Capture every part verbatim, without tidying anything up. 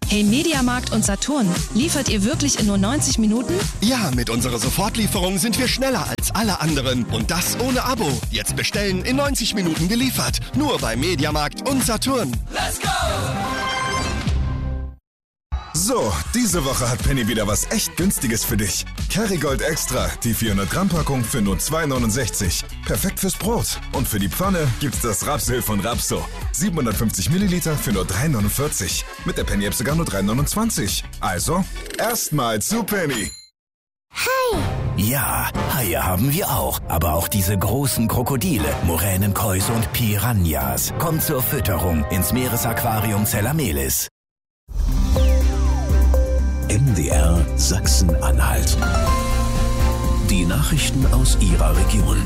Hey, Mediamarkt und Saturn, liefert ihr wirklich in nur neunzig Minuten? Ja, mit unserer Sofortlieferung sind wir schneller als alle anderen. Und das ohne Abo. Jetzt bestellen, in neunzig Minuten geliefert. Nur bei Mediamarkt und Saturn. Let's go! So, diese Woche hat Penny wieder was echt Günstiges für dich. Kerrygold Extra, die vierhundert Gramm Packung für nur zwei neunundsechzig. Perfekt fürs Brot. Und für die Pfanne gibt's das Rapsöl von Rapso. siebenhundertfünfzig Milliliter für nur drei neunundvierzig. Mit der Penny-App sogar nur drei neunundzwanzig. Also, erstmal zu Penny. Hai! Ja, Haie haben wir auch. Aber auch diese großen Krokodile, Moränenkäuse und Piranhas. Kommt zur Fütterung ins Meeresaquarium Zellamelis. M D R Sachsen-Anhalt. Die Nachrichten aus Ihrer Region.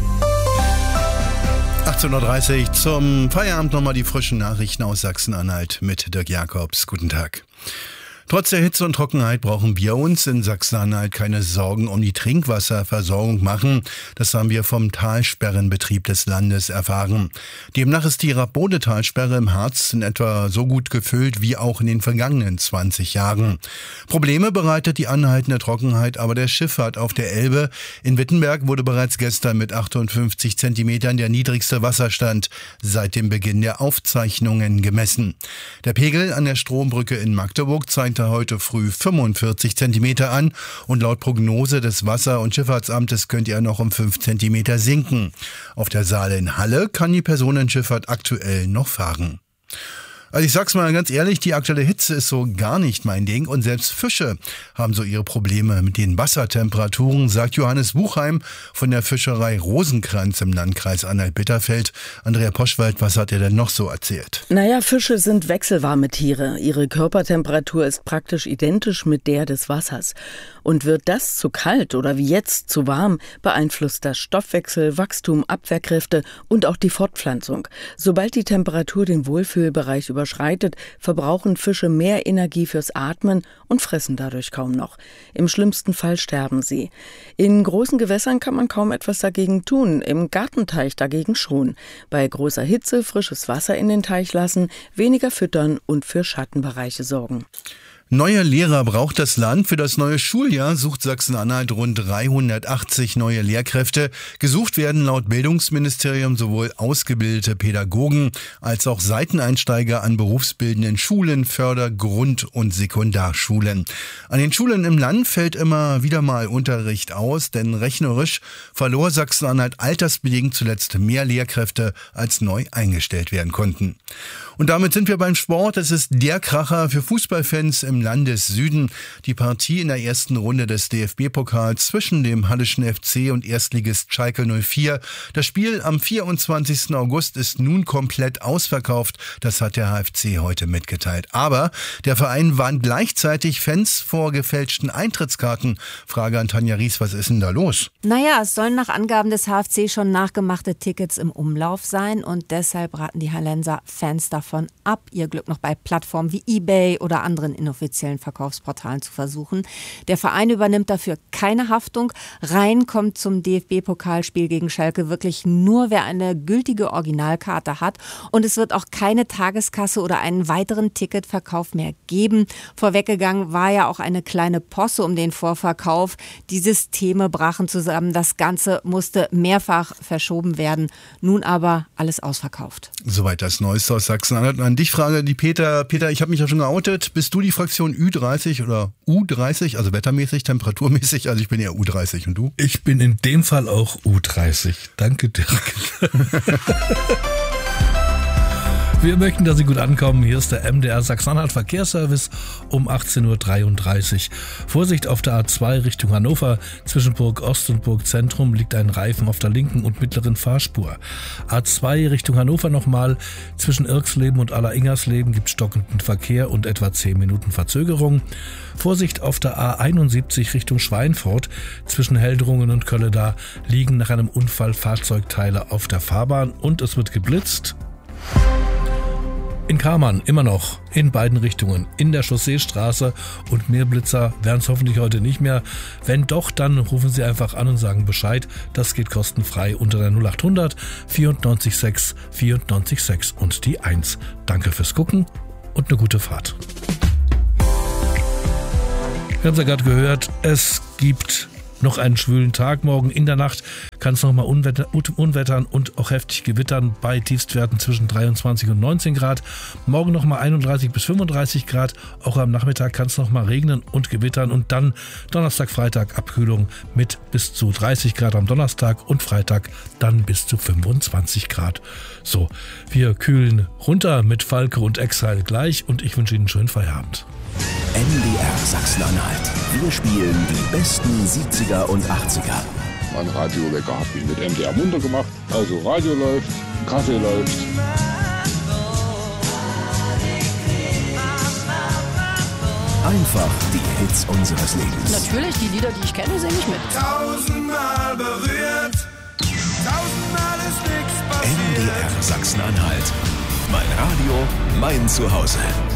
achtzehn Uhr dreißig zum Feierabend nochmal die frischen Nachrichten aus Sachsen-Anhalt mit Dirk Jakobs. Guten Tag. Trotz der Hitze und Trockenheit brauchen wir uns in Sachsen-Anhalt keine Sorgen um die Trinkwasserversorgung machen. Das haben wir vom Talsperrenbetrieb des Landes erfahren. Demnach ist die Rabode-Talsperre im Harz in etwa so gut gefüllt wie auch in den vergangenen zwanzig Jahren. Probleme bereitet die anhaltende Trockenheit aber der Schifffahrt auf der Elbe. In Wittenberg wurde bereits gestern mit achtundfünfzig Zentimetern der niedrigste Wasserstand seit dem Beginn der Aufzeichnungen gemessen. Der Pegel an der Strombrücke in Magdeburg zeigte heute früh fünfundvierzig Zentimeter an und laut Prognose des Wasser- und Schifffahrtsamtes könnte er noch um fünf Zentimeter sinken. Auf der Saale in Halle kann die Personenschifffahrt aktuell noch fahren. Also ich sag's mal ganz ehrlich, die aktuelle Hitze ist so gar nicht mein Ding und selbst Fische haben so ihre Probleme mit den Wassertemperaturen, sagt Johannes Buchheim von der Fischerei Rosenkranz im Landkreis Anhalt-Bitterfeld. Andrea Poschwald, was hat er denn noch so erzählt? Naja, Fische sind wechselwarme Tiere. Ihre Körpertemperatur ist praktisch identisch mit der des Wassers. Und wird das zu kalt oder wie jetzt zu warm, beeinflusst das Stoffwechsel, Wachstum, Abwehrkräfte und auch die Fortpflanzung. Sobald die Temperatur den Wohlfühlbereich überschreitet, verbrauchen Fische mehr Energie fürs Atmen und fressen dadurch kaum noch. Im schlimmsten Fall sterben sie. In großen Gewässern kann man kaum etwas dagegen tun, im Gartenteich dagegen schon. Bei großer Hitze frisches Wasser in den Teich lassen, weniger füttern und für Schattenbereiche sorgen. Neue Lehrer braucht das Land. Für das neue Schuljahr sucht Sachsen-Anhalt rund dreihundertachtzig neue Lehrkräfte. Gesucht werden laut Bildungsministerium sowohl ausgebildete Pädagogen als auch Seiteneinsteiger an berufsbildenden Schulen, Förder-, Grund- und Sekundarschulen. An den Schulen im Land fällt immer wieder mal Unterricht aus, denn rechnerisch verlor Sachsen-Anhalt altersbedingt zuletzt mehr Lehrkräfte, als neu eingestellt werden konnten. Und damit sind wir beim Sport. Es ist der Kracher für Fußballfans im Landessüden. Die Partie in der ersten Runde des D F B-Pokals zwischen dem Halleschen F C und Erstligist Schalke null vier. Das Spiel am vierundzwanzigsten August ist nun komplett ausverkauft. Das hat der H F C heute mitgeteilt. Aber der Verein warnt gleichzeitig Fans vor gefälschten Eintrittskarten. Frage an Tanja Ries, was ist denn da los? Naja, es sollen nach Angaben des H F C schon nachgemachte Tickets im Umlauf sein und deshalb raten die Hallenser Fans davon ab, ihr Glück noch bei Plattformen wie eBay oder anderen inoffiziellen Verkaufsportalen zu versuchen. Der Verein übernimmt dafür keine Haftung. Rein kommt zum D F B-Pokalspiel gegen Schalke wirklich nur, wer eine gültige Originalkarte hat. Und es wird auch keine Tageskasse oder einen weiteren Ticketverkauf mehr geben. Vorweggegangen war ja auch eine kleine Posse um den Vorverkauf. Die Systeme brachen zusammen. Das Ganze musste mehrfach verschoben werden. Nun aber alles ausverkauft. Soweit das Neueste aus Sachsen. An dich frage die Peter. Peter, ich habe mich ja schon geoutet. Bist du die Fraktion Ü dreißig oder U dreißig, also wettermäßig, temperaturmäßig? Also ich bin eher U dreißig und du? Ich bin in dem Fall auch U dreißig. Danke, Dirk. Wir möchten, dass Sie gut ankommen. Hier ist der M D R Sachsen-Anhalt Verkehrsservice um achtzehn Uhr dreiunddreißig. Vorsicht auf der A zwei Richtung Hannover. Zwischen Burg Ost und Burg Zentrum liegt ein Reifen auf der linken und mittleren Fahrspur. A zwei Richtung Hannover nochmal. Zwischen Irksleben und Aller-Ingersleben gibt stockenden Verkehr und etwa zehn Minuten Verzögerung. Vorsicht auf der A einundsiebzig Richtung Schweinfurt. Zwischen Heldrungen und Kölleda liegen nach einem Unfall Fahrzeugteile auf der Fahrbahn und es wird geblitzt. In Kamann immer noch in beiden Richtungen, in der Chausseestraße, und mehr Blitzer werden es hoffentlich heute nicht mehr. Wenn doch, dann rufen Sie einfach an und sagen Bescheid. Das geht kostenfrei unter der null acht hundert vierundneunzig sechs vierundneunzig sechs und die eins. Danke fürs Gucken und eine gute Fahrt. Wir haben es ja gerade gehört, es gibt noch einen schwülen Tag. Morgen in der Nacht kann es nochmal Unwetter, unwettern und auch heftig gewittern bei Tiefstwerten zwischen dreiundzwanzig und neunzehn Grad. Morgen nochmal einunddreißig bis fünfunddreißig Grad. Auch am Nachmittag kann es nochmal regnen und gewittern. Und dann Donnerstag, Freitag Abkühlung mit bis zu dreißig Grad am Donnerstag und Freitag dann bis zu fünfundzwanzig Grad. So, wir kühlen runter mit Falke und Exile gleich und ich wünsche Ihnen einen schönen Feierabend. M D R Sachsen-Anhalt. Wir spielen die besten siebziger und achtziger. Mein Radiowecker hat mich mit M D R munter gemacht. Also Radio läuft, Kaffee läuft. Einfach die Hits unseres Lebens. Natürlich, die Lieder, die ich kenne, singe ich mit. Tausendmal berührt, tausendmal ist nichts passiert. M D R Sachsen-Anhalt. Mein Radio, mein Zuhause.